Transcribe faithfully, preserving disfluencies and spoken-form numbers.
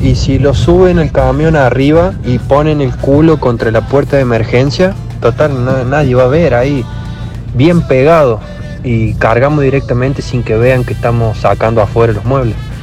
Y si lo suben el camión arriba y ponen el culo contra la puerta de emergencia, total, no- nadie va a ver ahí, bien pegado. Y cargamos directamente sin que vean que estamos sacando afuera los muebles.